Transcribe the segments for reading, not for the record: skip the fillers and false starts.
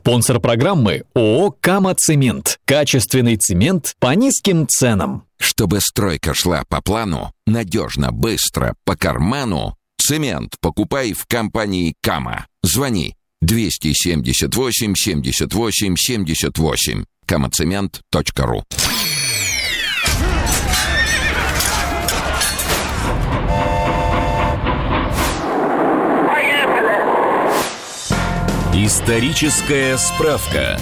Спонсор программы ООО «Кама-Цемент». Качественный цемент по низким ценам. Чтобы стройка шла по плану, надежно, быстро, по карману, цемент покупай в компании «Кама». Звони 278 78 78. kamacement.ru. Историческая справка.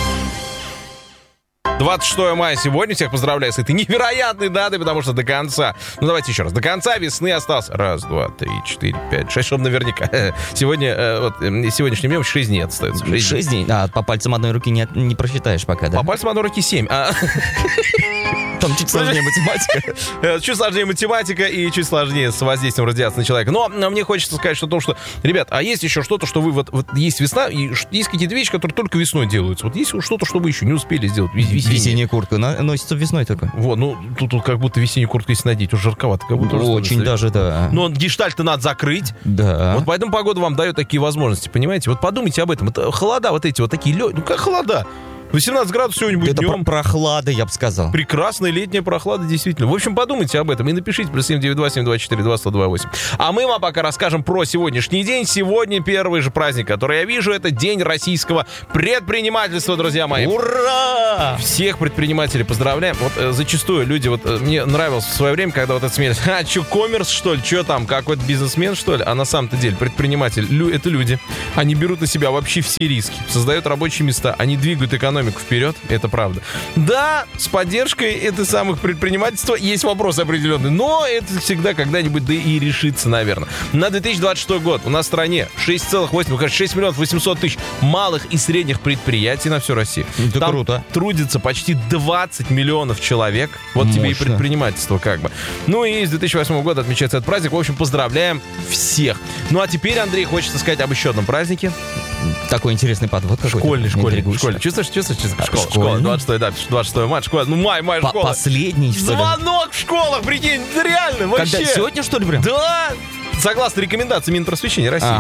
26 мая сегодня. Всех поздравляю с этой невероятной датой, потому что до конца... Ну, давайте еще раз. До конца весны осталось... 1, 2, 3, 4, 5, 6, чтобы наверняка. Сегодня, вот, сегодняшним днем 6 дней остается. 6 дней? А, по пальцам одной руки не просчитаешь пока, да? По пальцам одной руки 7. Там чуть сложнее математика. Чуть сложнее математика и чуть сложнее с воздействием радиации на человека. Но мне хочется сказать, что то, что... Ребят, а есть еще что-то, что вы... Вот есть весна, и есть какие-то вещи, которые только весной делаются. Вот есть что-то, что вы еще не успели сделать. Весенняя куртка носится весной только. Вот, ну, тут как будто весеннюю куртку если надеть, уже жарковато. Как будто очень даже, да. Но гештальт-то надо закрыть. Да. Вот поэтому погода вам дает такие возможности, понимаете? Вот подумайте об этом. Это холода вот эти вот такие... Ну, как холода? 18 градусов сегодня будет днем. Это прохлада, я бы сказал. Прекрасная летняя прохлада, действительно. В общем, подумайте об этом и напишите +7 927 242 128. А мы вам пока расскажем про сегодняшний день. Сегодня первый же праздник, который я вижу, это День российского предпринимательства, друзья мои. Ура! Всех предпринимателей поздравляем. Вот зачастую люди, вот мне нравилось в свое время, когда вот это смеялись, что, коммерс, что ли, что там, какой-то бизнесмен, что ли? А на самом-то деле предприниматель, это люди. Они берут на себя вообще все риски, создают рабочие места, они двигают экономику вперед, это правда. Да, с поддержкой это самых предпринимательства есть вопросы определенные, но это всегда когда-нибудь да и решится, наверное. На 2026 год у нас в стране 6 миллионов 800 тысяч малых и средних предприятий на всю Россию. Это там круто. Трудится почти 20 миллионов человек. Вот мощно. Тебе и предпринимательство как бы. Ну и с 2008 года отмечается этот праздник. В общем, поздравляем всех. Ну а теперь, Андрей, хочется сказать об еще одном празднике. Такой интересный подвод какой-то. Школьный. Чувствуешь? Школа. 26 мая, школа. Ну, май, школа. Последний, что ли? Звонок в школах, прикинь, это реально, вообще. Когда? Сегодня, что ли, прям? Да! Согласно рекомендациям Минпросвещения России.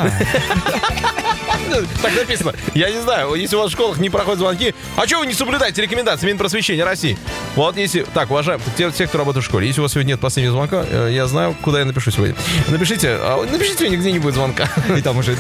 Так написано. Я не знаю, если у вас в школах не проходят звонки, а что вы не соблюдаете рекомендации Минпросвещения России? Вот если... Так, уважаемые, те, кто работает в школе, если у вас сегодня нет последнего звонка, я знаю, куда я напишу сегодня. Напишите сегодня, где не будет звонка. И там уже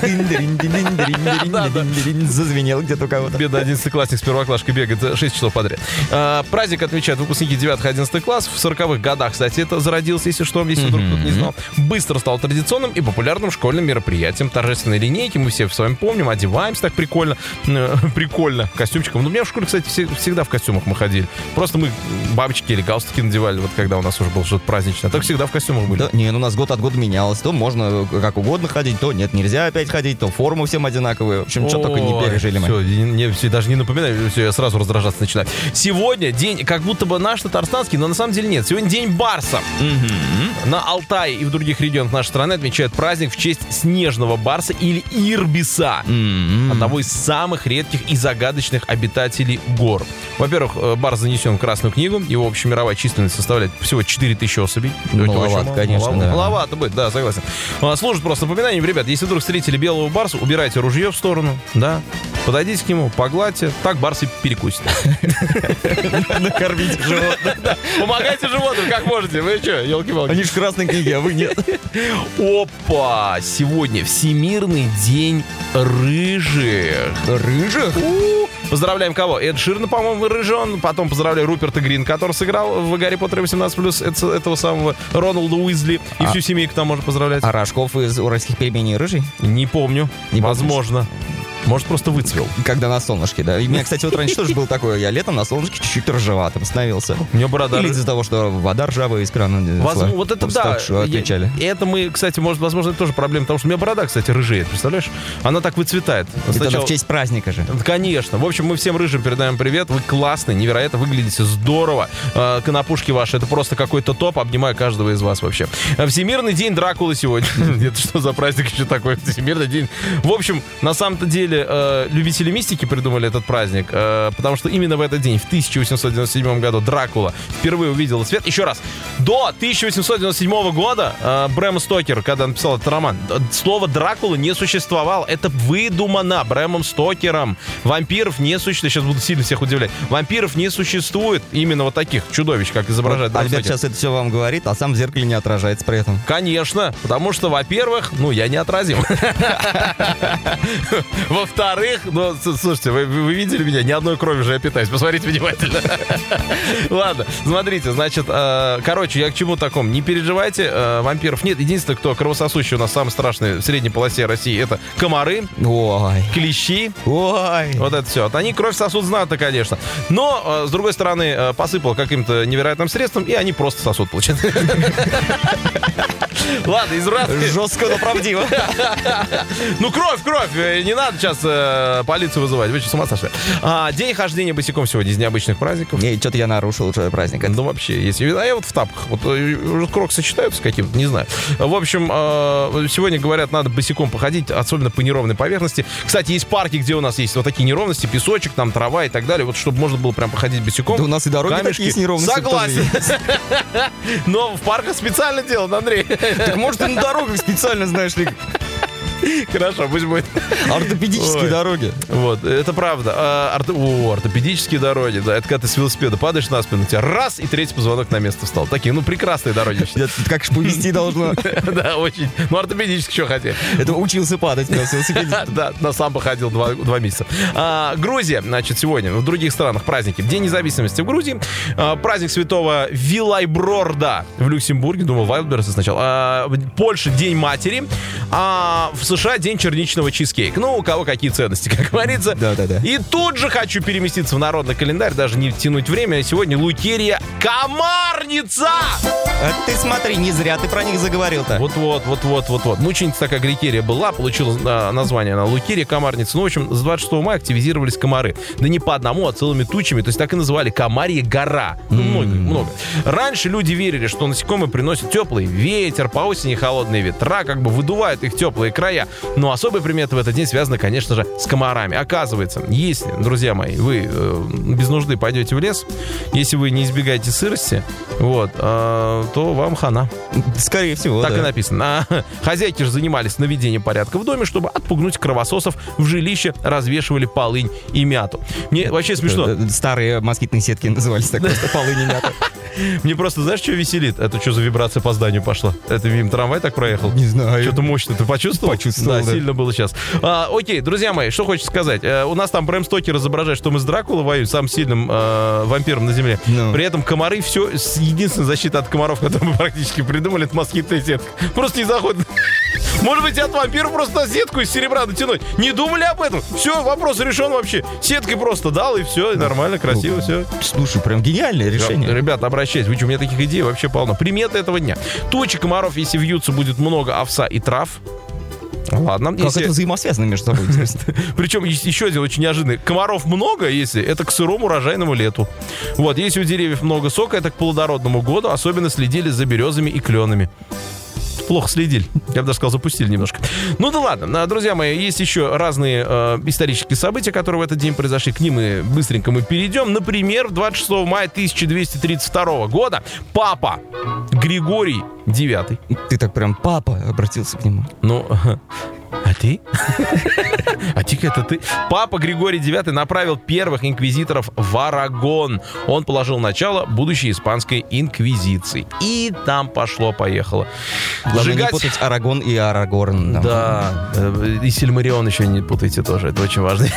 зазвенел где-то у кого-то. Бедный 11-классник с первоклашкой бегает 6 часов подряд. Праздник отмечают выпускники 9-11 класс. В 40-х годах, кстати, это зародился, если что, если вдруг кто-то не знал. Быстро стал традиционным и популярным школьным мероприятием. Торжественные линейки, мы все с вами помним, одеваемся так прикольно, костюмчиком. Ну, у меня в школе, кстати, всегда в костюмах мы ходили. Просто мы бабочки или галстуки надевали, вот когда у нас уже было что-то праздничное. Так всегда в костюмах были. Да, не, ну у нас год от года менялось. То можно как угодно ходить, то нет, нельзя опять ходить, то формы всем одинаковые. В общем, что только не пережили мы. Все, даже не напоминаю, все, я сразу раздражаться начинаю. Сегодня день, как будто бы наш татарстанский, но на самом деле нет. Сегодня день барса. На Алтае и в других регионах нашей страны отмечают праздник в честь снежного барса или ирбиса. Одного из самых редких и загадочных обитателей гор. Во-первых, барс занесен в Красную книгу. Его общемировая численность составляет всего 4000 особей. Маловато, конечно, да. Маловато будет, да, согласен. Служит просто напоминанием, ребят, если вдруг встретили белого барса, убирайте ружье в сторону, да, подойдите к нему, погладьте, так барс и перекусит. Накормите животных. Помогайте животным, как можете. Вы что, елки-палки? Они же в Красной книге, а вы нет. Опа! Сегодня Всемирный день рыжих. Рыжих? Поздравляем кого? Эд Ширна, по-моему, рыжон. Потом поздравляю Руперта Грин, который сыграл в «Гарри Поттере 18+», этого самого Роналда Уизли. И всю семейку там можно поздравлять. А Рожков из «Уральских пельменей» рыжий? Не помню. Возможно. Может, просто выцвел. Когда на солнышке, да. И у меня, кстати, вот раньше тоже было такое. Я летом на солнышке чуть-чуть ржаватым становился. У меня борода... Или из-за того, что вода ржавая из крана. Вот это да. Так что отвечали. Это мы, кстати, возможно, это тоже проблема, потому что у меня борода, кстати, рыжеет. Представляешь? Она так выцветает. Это в честь праздника же. Конечно. В общем, мы всем рыжим передаем привет. Вы классные, невероятно выглядите здорово. Конопушки ваши, это просто какой-то топ. Обнимаю каждого из вас вообще. Всемирный день Дракулы сегодня. Это что за праздник еще такой? Всемирный день. В общем, на самом-то деле любители мистики придумали этот праздник, потому что именно в этот день, в 1897 году, Дракула впервые увидел свет. Еще раз, до 1897 года Брэм Стокер, когда написал этот роман, слово Дракула не существовало. Это выдумано Брэмом Стокером. Вампиров не существует. Сейчас буду сильно всех удивлять. Вампиров не существует. Именно вот таких чудовищ, как изображает Брэм Стокер. Альберт сейчас это все вам говорит, а сам в зеркале не отражается при этом. Конечно, потому что, во-первых, я неотразим. Во-вторых, слушайте, вы видели меня? Ни одной крови же я питаюсь. Посмотрите внимательно. Ладно, смотрите, значит, короче, я к чему такому? Не переживайте, вампиров нет. Единственное, кто кровососущий у нас самый страшный в средней полосе России, это комары, клещи. Вот это все. Вот они кровь сосут знатно, конечно. Но, с другой стороны, посыпал каким-то невероятным средством, и они просто сосут, получается. Ладно, из раз. Жестко, но правдиво. Кровь. Не надо сейчас полицию вызывать. Вы что, с ума сошли? День хождения босиком сегодня из необычных праздников. Что-то я нарушил уже праздник. Вообще, если... А я вот в тапках. Вот уже кроксы сочетаются с каким-то, не знаю. В общем, сегодня, говорят, надо босиком походить, особенно по неровной поверхности. Кстати, есть парки, где у нас есть вот такие неровности, песочек, там трава и так далее. Вот чтобы можно было прям походить босиком. Да у нас и дороги такие с неровностью. Согласен. Но в парках специально делают, Андрей. Так может и на дорогах специально, знаешь ли. Хорошо, пусть будет. Ортопедические дороги. Вот, это правда. Ортопедические дороги, да. Это когда ты с велосипеда падаешь на спину, у тебя раз, и третий позвонок на место встал. Такие, прекрасные дороги. Как же повезти должно. Да, очень. Ортопедически что хотел. Это учился падать на велосипеде. Да, на самбо ходил 2 месяца. Грузия, значит, сегодня в других странах праздники. День независимости в Грузии. Праздник святого Вилайброрда в Люксембурге. Думал, Вайлдберса сначала. Польша, День матери. В США день черничного чизкейка. У кого какие ценности, как говорится. Да. И тут же хочу переместиться в народный календарь, даже не тянуть время. Сегодня Лукерья Комарница! Ты смотри, не зря ты про них заговорил-то. Вот. Мученица такая Гликерия была, получила название она Лукерья Комарница. В общем, с 26 мая активизировались комары. Да не по одному, а целыми тучами. То есть так и называли Комарья гора. Много. Раньше люди верили, что насекомые приносят теплый ветер, по осени холодные ветра, выдувают их теплые края. Но особые приметы в этот день связаны, конечно же, с комарами. Оказывается, если, друзья мои, вы без нужды пойдете в лес, если вы не избегаете сырости, то вам хана. Скорее всего, так и написано. Хозяйки же занимались наведением порядка в доме, чтобы отпугнуть кровососов. В жилище развешивали полынь и мяту. Мне вообще смешно. Старые москитные сетки назывались так, просто полынь и мята. Мне просто, знаешь, что веселит? Это что за вибрация по зданию пошла? Это мимо трамвай так проехал? Не знаю. Что-то мощно. Ты почувствовал? Почувствовал, да. Сильно было сейчас. Окей, друзья мои, что хочется сказать. У нас там Брэм Стокер изображает, что мы с Дракулой воюем, самым сильным вампиром на земле. При этом комары все... Единственная защита от комаров, которую мы практически придумали, это москитная сетка. Просто не заходит. Может быть, от вампиров просто сетку из серебра натянуть. Не думали об этом? Все, вопрос решен вообще. Сеткой просто дал, и все, и нормально, красиво, все. Слушай, прям гениальное решение. Ребята, обращайтесь. У меня таких идей вообще полно. Приметы этого дня. Тучи комаров, если вьются, будет много овса и трав. Ладно. Как это взаимосвязано между собой, интересно. Причем еще один очень неожиданный. Комаров много, если это к сырому урожайному лету. Если у деревьев много сока, это к плодородному году. Особенно следили за березами и кленами. Плохо следили. Я бы даже сказал, запустили немножко. Да ладно. Друзья мои, есть еще разные исторические события, которые в этот день произошли. К ним быстренько мы перейдем. Например, 26 мая 1232 года папа Григорий IX. Ты так прям папа обратился к нему. А ты? Это ты? Папа Григорий IX направил первых инквизиторов в Арагон. Он положил начало будущей испанской инквизиции. И там пошло-поеххало. Главное не путать Арагон и Арагорн. Да. И Сильмарион еще не путайте тоже. Это очень важно.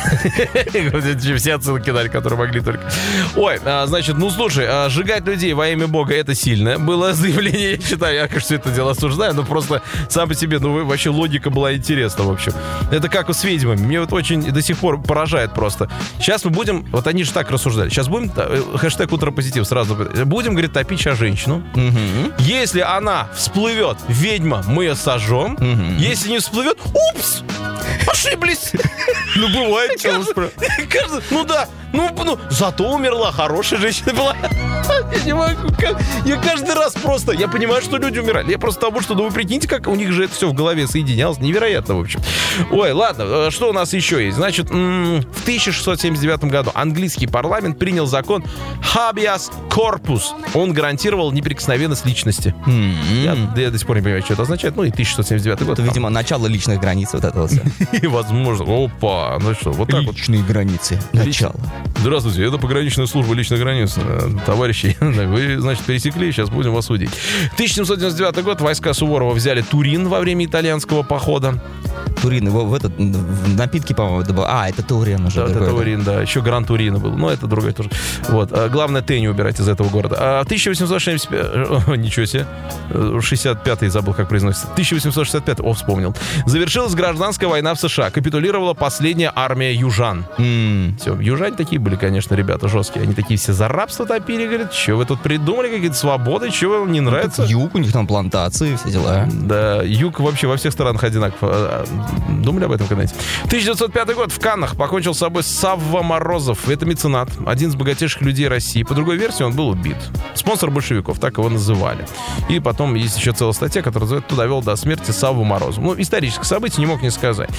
Все отсылки дали, которые могли только. Значит, слушай, сжигать людей во имя Бога — это сильное было заявление. Я считаю, я, конечно, это дело осуждаю, но просто сам по себе, вообще логика была интересна, в общем. Это как с ведьмами. Мне очень до сих пор поражает просто. Сейчас мы будем, они же так рассуждали, сейчас будем, хэштег «Утропозитив» сразу, будем, говорит, топить сейчас женщину. Если она всплывет, ведьма, мы ее сожжем. Если не всплывет, упс! Ошиблись! Бывает. Да. Зато умерла, хорошая женщина была. Я не могу. Я каждый раз просто... Я понимаю, что люди умирали. Я просто того, что... Ну, вы прикиньте, как у них же это все в голове соединялось. Невероятно, в общем. Ой, ладно. Что у нас еще есть? Значит, в 1679 году английский парламент принял закон Habeas Corpus. Он гарантировал неприкосновенность личности. Я до сих пор не понимаю, что это означает. Ну, и 1679 год. Это, видимо, начало личных границ вот этого. И, возможно... Опа! Ну что, вот так вот. Личные границы. Начало. Здравствуйте, это пограничная служба личных границ. Товарищи, вы, значит, пересекли, сейчас будем вас судить. 1799 год. Войска Суворова взяли Турин во время итальянского похода. Турин, его в напитки, по-моему, это был. Это Турин уже. Да, это Турин, да. Еще Гран Турино был. Но это другое тоже. Вот. Главное, Т не убирать из этого города. 1865... Ничего себе. 65-й, забыл, как произносится. 1865, вспомнил. Завершилась гражданская война в США. Капитулировала последняя армия южан. Все, южане такие были, конечно, ребята жесткие. Они такие все за рабство топили, говорят, что вы тут придумали, какие-то свободы, что вам не нравится? Юг, у них там плантации, все дела. Да, юг вообще во всех странах одинаков. Думали об этом когда-нибудь? 1905 год. В Каннах покончил с собой Савва Морозов. Это меценат, один из богатейших людей России. По другой версии, он был убит. Спонсор большевиков, так его называли. И потом есть еще целая статья, которая называется «Кто довел до смерти Савву Морозова». Ну, историческое событие, не мог не сказать.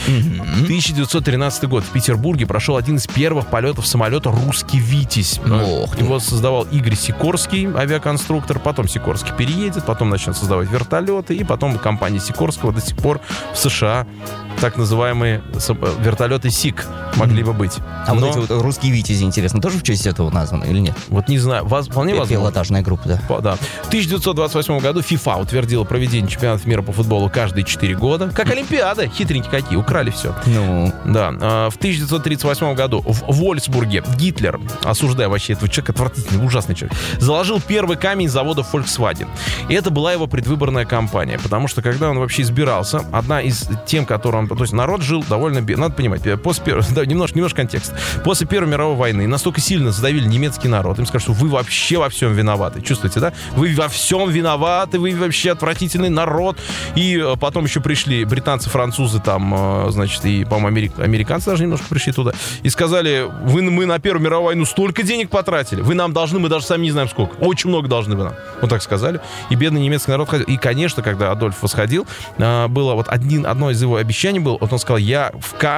1913 год. В Петербурге прошел один из первых полетов самолета «Русский Витязь». Его создавал Игорь Сикорский, авиаконструктор. Потом Сикорский переедет, потом начнет создавать вертолеты. И потом компания Сикорского до сих пор в США так называемые вертолеты СИК могли бы быть. Вот эти вот «Русские Витязи», интересно, тоже в честь этого названы или нет? Вот не знаю, вполне возможно. Пилотажная группа, да. В 1928 году FIFA утвердила проведение чемпионата мира по футболу каждые 4 года. Как Олимпиада. Хитренькие какие, украли все. Да. В 1938 году в Вольфсбурге Гитлер, осуждая вообще этого человека, отвратительный, ужасный человек, заложил первый камень завода Volkswagen. И это была его предвыборная кампания, потому что когда он вообще избирался, одна из тем, которую он... То есть народ жил довольно... Надо понимать, немножко контекст. После Первой мировой войны настолько сильно задавили немецкий народ, им скажут, что вы вообще во всем виноваты. Чувствуете, да? Вы во всем виноваты, вы вообще отвратительный народ. И потом еще пришли британцы, французы, там, значит, и, по-моему, американцы даже немножко пришли туда. И сказали, мы на Первую мировую войну столько денег потратили, вы нам должны, мы даже сами не знаем сколько. Очень много должны вы нам. Вот так сказали. И бедный немецкий народ ходил. И, конечно, когда Адольф восходил, было вот одно из его обещаний было, вот он сказал, я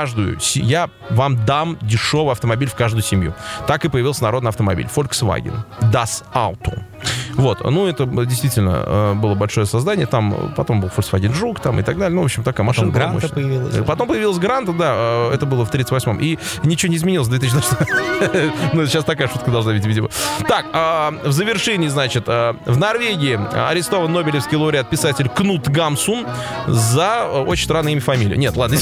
вам дам дешевый автомобиль в каждую семью. Так и появился народный автомобиль. Volkswagen. Das Auto. Вот, ну, это действительно было большое создание. Там потом был Volkswagen Жук, там и так далее. Ну, в общем, такая машина. Потом Гранта появилась. Потом появилась Гранта, да, это было в 38-м. И ничего не изменилось в 2016. Ну, сейчас такая шутка должна быть, видимо. Так, в завершении, значит, в Норвегии арестован нобелевский лауреат-писатель Кнут Гамсун за очень странное имя и фамилию. Нет, ладно,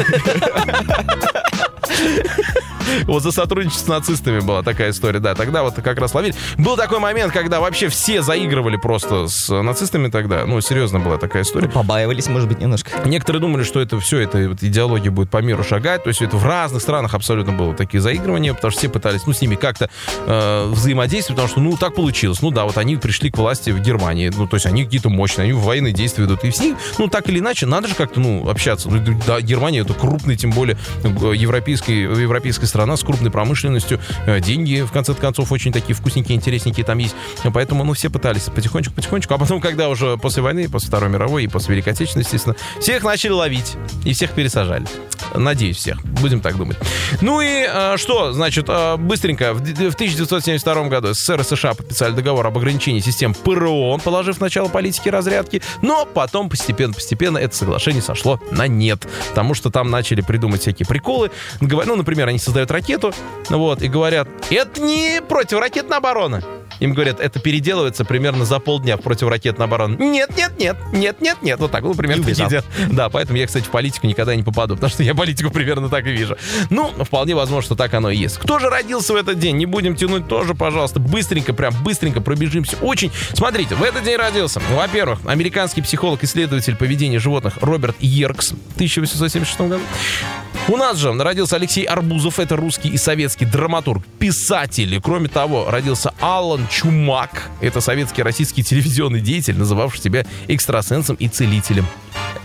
вот за сотрудничество с нацистами была такая история, да, тогда вот как раз ловили. Был такой момент, когда вообще все заигрывали просто с нацистами тогда, ну, серьезно была такая история. Побаивались, может быть, немножко. Некоторые думали, что это все, это вот идеология будет по миру шагать, то есть это в разных странах абсолютно было такие заигрывания, потому что все пытались, ну, с ними как-то взаимодействовать, потому что, ну, так получилось, ну, да, вот они пришли к власти в Германии, ну, то есть они какие-то мощные, они в военные действия ведут, и все, ну, так или иначе, надо же как-то, ну, общаться. Ну, да, Германия это крупный, тем более, европейская страна с крупной промышленностью, деньги, в конце концов, очень такие вкусненькие, интересненькие там есть. Поэтому, ну, все пытались потихонечку. А потом, когда уже после войны, после Второй мировой и после Великой Отечественной, естественно, всех начали ловить и всех пересажали. Надеюсь, всех. Будем так думать. Ну и что, значит, быстренько. В 1972 году СССР и США подписали договор об ограничении систем ПРО, положив начало политики разрядки, но потом постепенно это соглашение сошло на нет, потому что там начали придумать всякие приколы. Ну, например, они создают ракету, вот, и говорят, это не противоракетная оборона. Им говорят, это переделывается примерно за полдня в противоракетную оборону. Нет. Вот так, ну, примерно такие дела. Да, поэтому я, кстати, в политику никогда не попаду, потому что я политику примерно так и вижу. Ну, вполне возможно, что так оно и есть. Кто же родился в этот день? Не будем тянуть тоже, пожалуйста. Быстренько пробежимся. Очень. Смотрите, в этот день родился, во-первых, американский психолог-исследователь поведения животных Роберт Йеркс в 1876 году. У нас же родился Алексей Арбузов, это русский и советский драматург, писатель. И, кроме того, родился Алан Чумак, это советский российский телевизионный деятель, называвший себя экстрасенсом и целителем.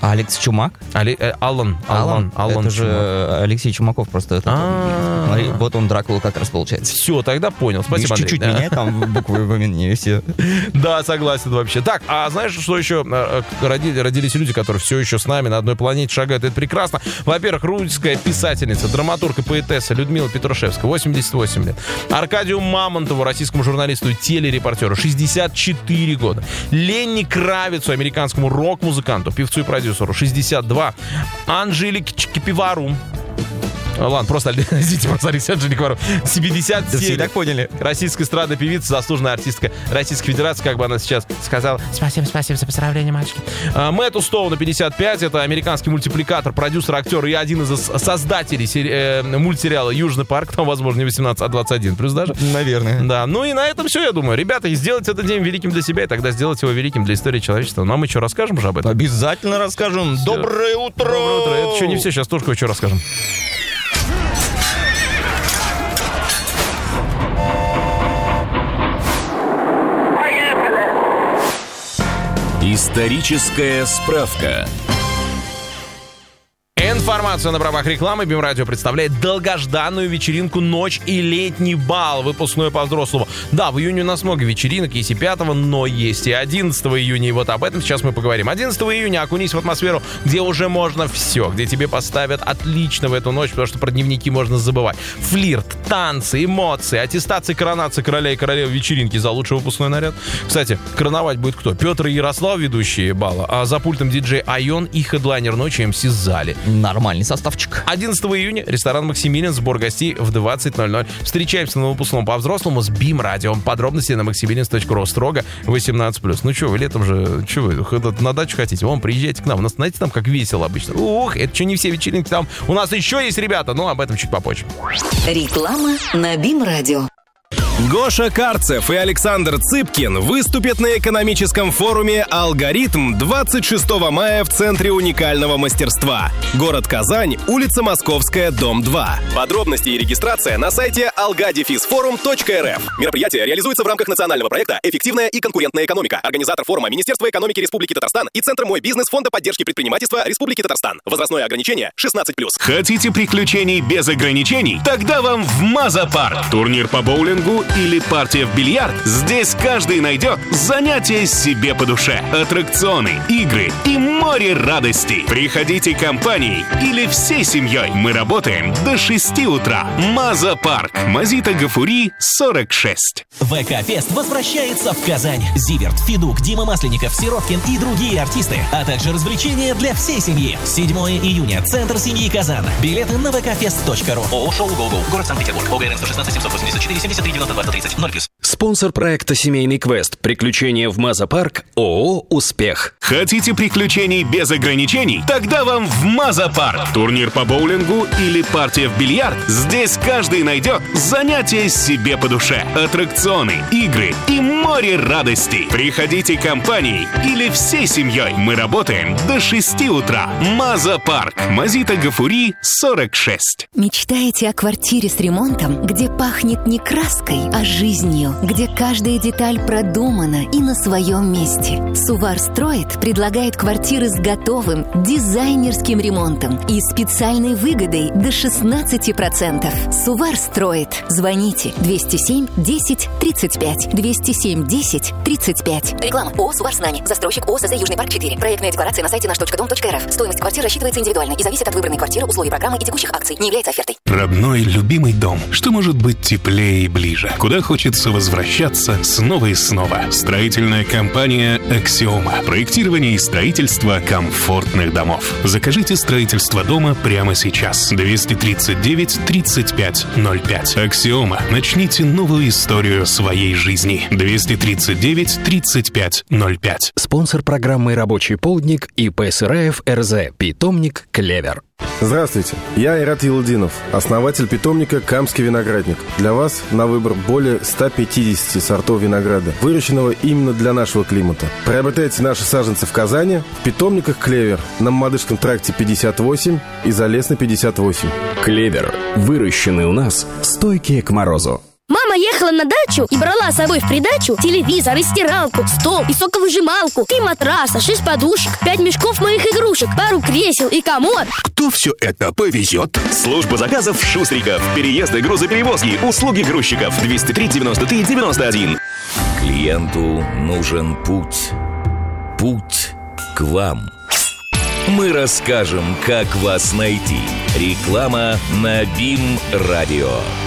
Алекс Чумак? Алан Это Чумак. же Алексей Чумаков просто. Смотри, вот он Дракула как раз получается. Все, тогда понял. Спасибо, Андрей. Чуть-чуть меняет там буквы в имени и все. Да, согласен вообще. Так, а знаешь, что еще родились люди, которые все еще с нами на одной планете шагают? Это прекрасно. Во-первых, русская писательница, драматург и поэтесса Людмила Петрушевская, 88 лет. Аркадию Мамонтову, российскому журналисту и телерепортеру, 64 года. Ленни Кравицу, американскому рок-музыканту, певцу и продюсеру, 62. Анжелике Чикипивару. Ладно, просто извините, Алексей Анжеликваров. 57. Да все и так поняли. Российская эстрадная певица, заслуженная артистка Российской Федерации, как бы она сейчас сказала. Спасибо за поздравления, мальчики. Мэтту Стоуну, 55. Это американский мультипликатор, продюсер, актер и один из создателей мультсериала «Южный парк». Там, возможно, не 18, а 21 плюс даже. Наверное. Да, ну и на этом все, я думаю. Ребята, сделайте этот день великим для себя, и тогда сделайте его великим для истории человечества. Ну а мы что, расскажем же об этом? Обязательно расскажем. Все. Доброе утро! Доброе утро. Это еще не все, сейчас тоже кое-что расскажем. Историческая справка. Информация на правах рекламы. БИМ-радио представляет долгожданную вечеринку «Ночь и летний бал», выпускной по-взрослому. Да, в июне у нас много вечеринок, есть и 5-го, но есть и 11 июня, и вот об этом сейчас мы поговорим. 11 июня окунись в атмосферу, где уже можно все, где тебе поставят отлично в эту ночь, потому что про дневники можно забывать. Флирт, танцы, эмоции, аттестация, коронация короля и королевы вечеринки за лучший выпускной наряд. Кстати, короновать будет кто? Петр и Ярослав, ведущие бала, а за пультом диджей Айон и хедлайнер ночи МС Зали. Нормальный составчик. 11 июня ресторан «Максимилиан», сбор гостей в 20:00. Встречаемся на выпускном по-взрослому с БИМ-радио. Подробности на maximilians.ru, строго 18+. Ну что, вы летом же, что вы на дачу хотите? Вон, приезжайте к нам. У нас, знаете, там как весело обычно. Ух, это что, не все вечеринки там. У нас еще есть ребята, но об этом чуть попозже. Реклама на БИМ-радио. Гоша Карцев и Александр Цыпкин выступят на экономическом форуме «Алгоритм» 26 мая в Центре уникального мастерства. Город Казань, улица Московская, дом 2. Подробности и регистрация на сайте algadefisforum.rf. Мероприятие реализуется в рамках национального проекта «Эффективная и конкурентная экономика». Организатор форума Министерство экономики Республики Татарстан и Центр «Мой бизнес» Фонда поддержки предпринимательства Республики Татарстан. Возрастное ограничение 16+. Хотите приключений без ограничений? Тогда вам в Маза-парк. Турнир по боулингу или партия в бильярд? Здесь каждый найдет занятия себе по душе. Аттракционы, игры и море радостей. Приходите компанией или всей семьей. Мы работаем до 6 утра. Маза-парк. Мазита Гафури, 46. ВК-фест возвращается в Казань. Зиверт, Федук, Дима Масленников, Сироткин и другие артисты, а также развлечения для всей семьи. 7 июня. Центр семьи Казан. Билеты на vkfest.ru. ООО «Шоу Go-Go». Город Санкт-Петербург. ОГРН 116 784 73 92 130 0+. Спонсор проекта «Семейный квест. Приключения в Маза-парк» ООО «Успех». Хотите приключений без ограничений? Тогда вам в Маза-парк. Турнир по боулингу или партия в бильярд? Здесь каждый найдет занятия себе по душе. Аттракционы, игры и море радостей. Приходите компанией или всей семьей. Мы работаем до 6 утра. Маза-парк. Мазита Гафури, 46. Мечтаете о квартире с ремонтом, где пахнет не краской, а жизнью, где каждая деталь продумана и на своем месте? Сувар Строит предлагает квартиры с готовым дизайнерским ремонтом и специальной выгодой до 16%. Сувар Строит. Звоните 207 10 35 207 10 35. Реклама. ООО «Сувар Снани». Застройщик ООО СЗ «Южный парк 4». Проектная декларация на сайте наш.дом.рф. Стоимость квартир рассчитывается индивидуально и зависит от выбранной квартиры, условий программы и текущих акций. Не является офертой. Родной, любимый дом. Что может быть теплее и ближе? Куда хочется возвращаться снова и снова? Строительная компания «Аксиома». Проектирование и строительство комфортных домов. Закажите строительство дома прямо сейчас. 239 35 05. «Аксиома». Начните новую историю своей жизни. 239 35 05. Спонсор программы «Рабочий полдник» ИП Сыраев РЗ. Питомник «Клевер». Здравствуйте, я Айрат Елдинов, основатель питомника «Камский виноградник». Для вас на выбор более 150 сортов винограда, выращенного именно для нашего климата. Приобретайте наши саженцы в Казани, в питомниках «Клевер» на Мамадышском тракте 58 и Залесной 58. «Клевер». Выращенные у нас, стойкие к морозу. Мама, Мама ехала на дачу и брала с собой в придачу телевизор, и стиралку, стол, и соковыжималку, 3 матраса, 6 подушек, 5 мешков моих игрушек, пару кресел и комод. Кто все это повезет? Служба заказов Шустриков. Переезды, грузоперевозки, услуги грузчиков. 203 93 91. Клиенту нужен путь. Путь к вам. Мы расскажем, как вас найти. Реклама на БИМ-радио.